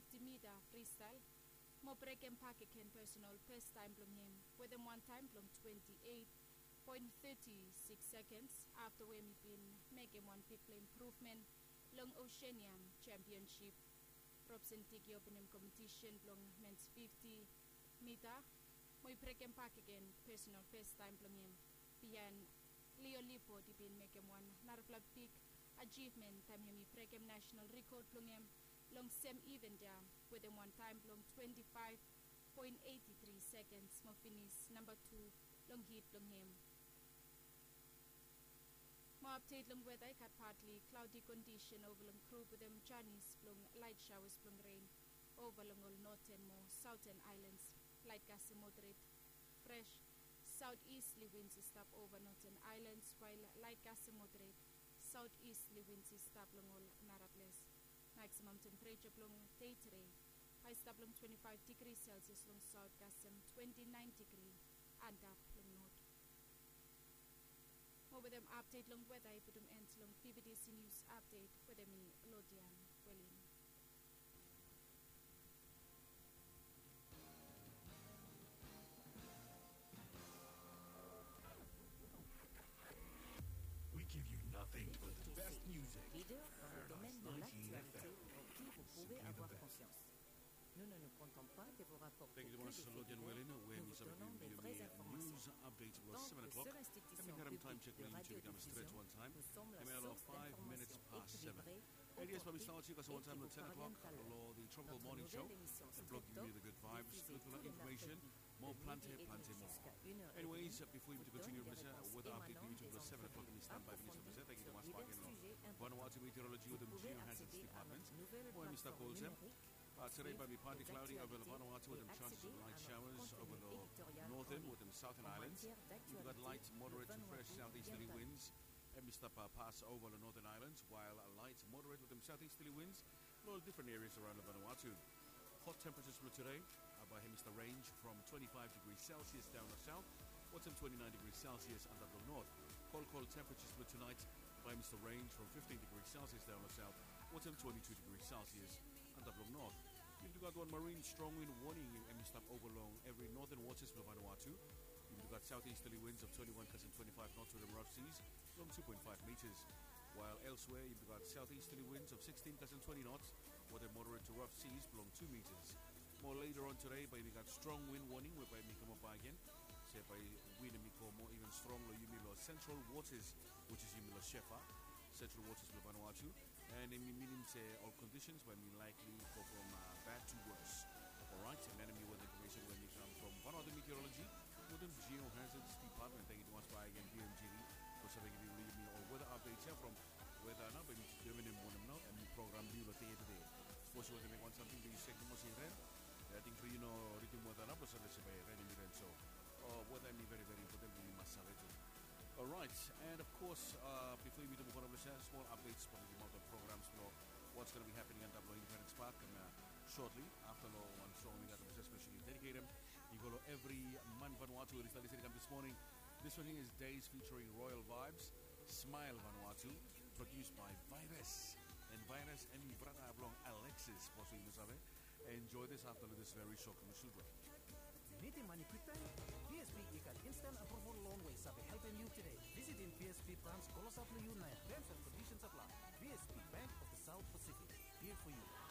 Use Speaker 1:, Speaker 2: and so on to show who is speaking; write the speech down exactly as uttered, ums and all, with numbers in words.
Speaker 1: fifty meter freestyle. Mo break and pack ken personal first time blong him with him one time blong twenty-eight point three six seconds after we me been making one pick improvement long Oceanian Championship. Robson Tiki opening competition blong men's fifty meter. Mo break and pack again personal first time blong him. Pian Leo Lipo di been making one narflag pick achievement time him break him national record blong him. Long same event there with him one time long twenty-five point eight three seconds. Mo finish number two long hit long him. Mo update long weather I got partly cloudy condition over long crew with them Chinese long light showers long rain over long all northern more southern islands light gas and moderate fresh southeasterly winds stop over northern islands while light gas and moderate southeasterly winds stop long all Nara place. Maximum temperature long day today. High stop long twenty-five degrees Celsius long south Gasem twenty-nine degree and up long north. More with them update long weather I put them end long P B D C news update with them in Lodian Welling.
Speaker 2: We give you nothing but the best music.
Speaker 3: Leader dans le domaine de
Speaker 2: nineteen F
Speaker 3: l'actualité
Speaker 2: M.
Speaker 3: en qui vous pouvez
Speaker 2: Simply the
Speaker 3: avoir
Speaker 2: best.
Speaker 3: confiance. Nous ne nous comptons pas de vous rapporter
Speaker 4: Thank you
Speaker 3: que
Speaker 4: very
Speaker 3: des
Speaker 4: much,
Speaker 3: faits
Speaker 4: Lodian
Speaker 3: divers,
Speaker 4: Wellen, where
Speaker 3: nous
Speaker 4: we
Speaker 3: vous donnons des vraies
Speaker 4: news
Speaker 3: informations.
Speaker 4: update was
Speaker 3: Tant
Speaker 4: seven
Speaker 3: que
Speaker 4: o'clock.
Speaker 3: seule institution
Speaker 4: Having had a time
Speaker 3: publique
Speaker 4: check
Speaker 3: de
Speaker 4: when you become straight
Speaker 3: radiodiffusion,
Speaker 4: one time.
Speaker 3: nous sommes la
Speaker 4: Coming out of
Speaker 3: source
Speaker 4: five minutes
Speaker 3: d'information
Speaker 4: past seven.
Speaker 3: équilibrée,
Speaker 4: Ladies, when we
Speaker 3: authentique
Speaker 4: start, you guys
Speaker 3: et
Speaker 4: one
Speaker 3: qui
Speaker 4: time
Speaker 3: vous
Speaker 4: at ten
Speaker 3: parvient
Speaker 4: o'clock.
Speaker 3: à l'heure.
Speaker 4: Below the Tropical
Speaker 3: Notre
Speaker 4: Morning Show.
Speaker 3: nouvelle émission
Speaker 4: The blog give you the good vibes,
Speaker 3: diffusée
Speaker 4: good
Speaker 3: tous les
Speaker 4: information,
Speaker 3: mercredis
Speaker 4: more
Speaker 3: de
Speaker 4: plenty,
Speaker 3: midi et
Speaker 4: plenty
Speaker 3: demi
Speaker 4: more.
Speaker 3: jusqu'à une heure et
Speaker 4: Anyways,
Speaker 3: demie,
Speaker 4: before we
Speaker 3: vous
Speaker 4: continue
Speaker 3: donne
Speaker 4: with
Speaker 3: des
Speaker 4: the
Speaker 3: réponses
Speaker 4: weather update,
Speaker 3: émanant
Speaker 4: we to
Speaker 3: des
Speaker 4: the seven o'clock in the standby
Speaker 3: entreprises
Speaker 4: minister present. Thank you very much
Speaker 3: sur
Speaker 4: for
Speaker 3: divers sujets
Speaker 4: again.
Speaker 3: importants.
Speaker 4: Vanuatu Meteorology with the
Speaker 3: Vous pouvez
Speaker 4: Geohazards
Speaker 3: accéder à
Speaker 4: Department.
Speaker 3: notre nouvelle
Speaker 4: Well, Mister
Speaker 3: plateforme
Speaker 4: Colza.
Speaker 3: numérique
Speaker 4: Uh, today, by me partly
Speaker 3: des
Speaker 4: cloudy over the
Speaker 3: actualités
Speaker 4: Vanuatu with
Speaker 3: et
Speaker 4: them chances of
Speaker 3: accéder
Speaker 4: light
Speaker 3: à
Speaker 4: showers
Speaker 3: notre
Speaker 4: over
Speaker 3: contenu
Speaker 4: the
Speaker 3: éditorial en
Speaker 4: northern
Speaker 3: ligne.
Speaker 4: with them southern
Speaker 3: En
Speaker 4: islands.
Speaker 3: matière
Speaker 4: You've got light,
Speaker 3: d'actualité,
Speaker 4: moderate to
Speaker 3: le
Speaker 4: fresh
Speaker 3: Vanuatu
Speaker 4: southeasterly
Speaker 3: bien
Speaker 4: winds. And Mister Pa pass over the northern islands, while a light, moderate with them southeasterly winds. A lot of different areas around the Vanuatu. Hot temperatures for today are by Mister range from twenty-five degrees Celsius down the south, what's in twenty-nine degrees Celsius and up the north. Cold, cold temperatures for tonight by Mister range from fifteen degrees Celsius down the south, what's in twenty-two degrees Celsius and up the north. You've got one marine strong wind warning and Mister overlong every northern waters for Vanuatu. You've got southeasterly winds of twenty-one to twenty-five knots with them rough seas, long two point five meters. While elsewhere, you've got southeasterly winds of sixteen to twenty knots, with a moderate to rough seas below two meters. More later on today, by we got strong wind warning, whereby we come up by again. Say by wind and more even stronger, you mean central waters, which is you mean Shefa, central waters of Vanuatu. And in meaning say all conditions, when we likely go from uh, bad to worse. Alright, and enemy weather information when you come from Vanuatu Meteorology, with the Geohazards Department. Thank you once by again, B M G D. For something you really mean or weather updates here from weather now, but it's given in one now, and the program you look at today. Suppose you want to make one something, do you say the most in red? I think for you know, written weather now, but so let's say red in red. So, uh, weather is very, very important, we must have it. Alright, and of course, uh, before we move on, let's have small updates from the amount of programs, you know, what's going to be happening at Tablo Independence Park, and uh, shortly after law one song we got to especially dedicated. You go to every month Vanuatu is this morning. This one here is Days featuring Royal Vibes, Smile Vanuatu, produced by Virus. And Virus and my brother belong Alexis, for so you know. Enjoy this after this very short commercial break.
Speaker 5: Need the money quick time? P S B equal instant approval loan way sabi helping you today. Visit in P S B branch Kolosap Layunaya. Terms and conditions apply. P S B Bank of the South Pacific. Here for you.